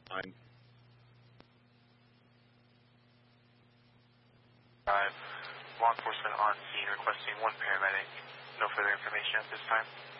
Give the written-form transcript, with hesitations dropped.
line. 5, law enforcement on scene requesting 1 paramedic. No further information at this time.